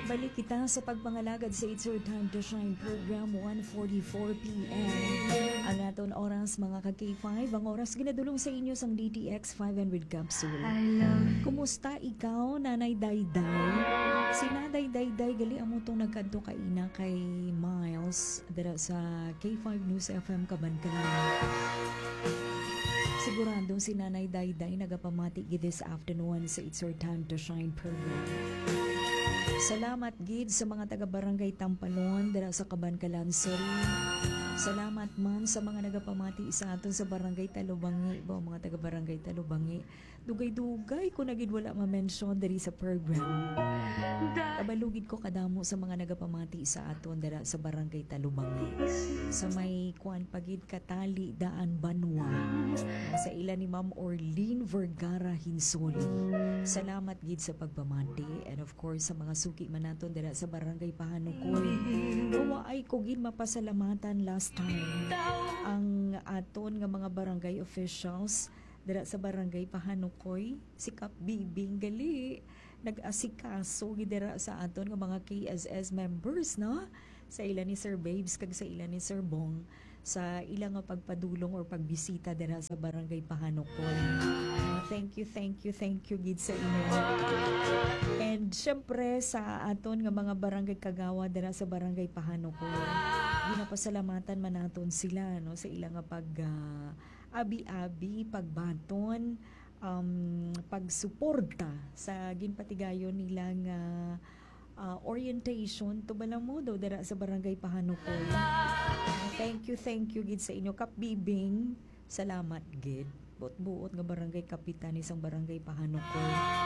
Balik kita sa pagpangalagad sa It's Your Time to Shine program 1:44 p.m. Ang aton oras mga ka-K5, ang oras ginadulong sa inyo sang DTX 500 capsule. Kumusta ikaw, Nanay Dayday? Si Nanay Dayday gali amo tong nagkanto kaina kay Miles dira sa K5 News FM Kabankalan. Sigurado si Nanay Dayday nagapamati gid this afternoon sa It's Your Time to Shine program. Salamat gid sa mga taga-barangay Tampalon dira sa Kabankalan City. Salamat man sa mga nagapamati sa aton sa barangay Talubangi, ba mga taga-barangay Talubangi. Dugay-dugay ko na gid wala ma-mention diri sa program. Kabalugid ko kadamo sa mga nagapamati sa aton dira sa barangay Talubangi. Sa may kuan pagid Katali Daan Banwa. Sa ila ni Ma'am Orlene Vergara Hinsoli. Salamat gid sa pagpamati and of course sa mga suki man naton dira sa barangay Pahanukoy. Ay ko gid mapasalamatan last time ang aton nga mga barangay officials dira sa barangay Pahanukoy, si Kap Bibing gali nag-asikaso gid dira sa aton nga mga KSS members, no? Sa ila ni Sir Babes kag sa ila ni Sir Bong sa ilang nga pagpadulong or pagbisita dira sa barangay Pahanukoy. Thank you gid sa inyo. And syempre sa aton nga mga barangay kagawa dira sa barangay Pahanukoy, ginapasalamatan man naton sila no sa ilang nga pag abi-abi, pagbaton, pagsuporta sa ginpatigayon nilang orientation to mo daw dira sa barangay Pahanukoy. Thank you gid sa inyo Kap Bibing. Salamat gid. Buot-buot nga barangay kapitan isang barangay Pahanukoy.